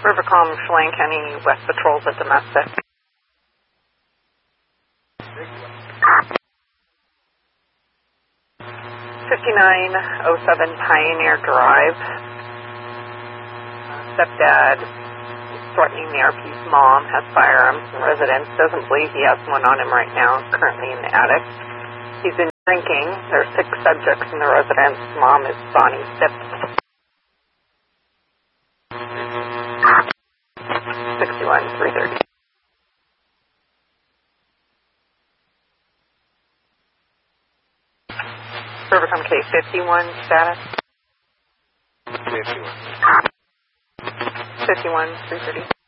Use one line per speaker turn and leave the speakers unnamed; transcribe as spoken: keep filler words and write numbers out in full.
Rivercom, Chelan County, West Patrols at domestic. fifty-nine oh seven Pioneer Drive. Stepdad is threatening the R P's mom, has firearms in residence, doesn't believe he has one on him right now, currently in the attic. He's been drinking. There are six subjects in the residence. Mom is Bonnie Stips. sixty-one three thirty. Rivercom K fifty-one status.
fifty-one.
fifty-one three thirty.